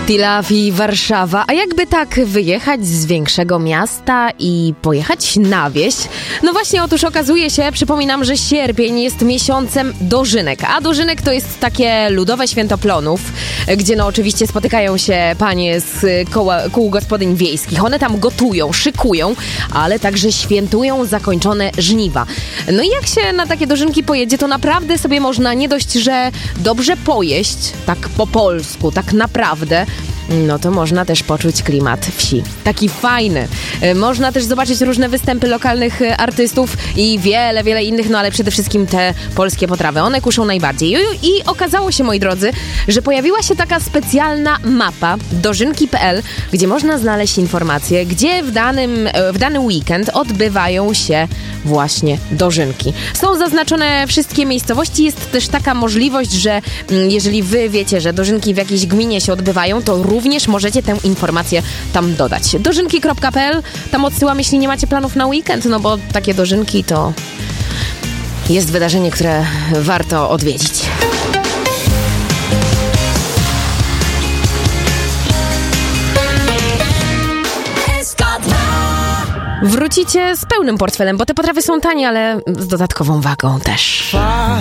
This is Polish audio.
Tilaw i Warszawa. A jakby tak wyjechać z większego miasta i pojechać na wieś? No właśnie, otóż okazuje się, przypominam, że sierpień jest miesiącem dożynek. A dożynek to jest takie ludowe święto plonów, gdzie no oczywiście spotykają się panie z kół gospodyń wiejskich. One tam gotują, szykują, ale także świętują zakończone żniwa. No i jak się na takie dożynki pojedzie, to naprawdę sobie można nie dość, że dobrze pojeść, tak po polsku, tak naprawdę, no to można też poczuć klimat wsi. Taki fajny. Można też zobaczyć różne występy lokalnych artystów i wiele innych, no ale przede wszystkim te polskie potrawy. One kuszą najbardziej. I okazało się, moi drodzy, że pojawiła się taka specjalna mapa dożynki.pl, gdzie można znaleźć informacje, gdzie w dany weekend odbywają się właśnie dożynki. Są zaznaczone wszystkie miejscowości. Jest też taka możliwość, że jeżeli wy wiecie, że dożynki w jakiejś gminie się odbywają, to również możecie tę informację tam dodać. Dożynki.pl, tam odsyłam, jeśli nie macie planów na weekend, no bo takie dożynki to jest wydarzenie, które warto odwiedzić. Wrócicie z pełnym portfelem, bo te potrawy są tanie, ale z dodatkową wagą też.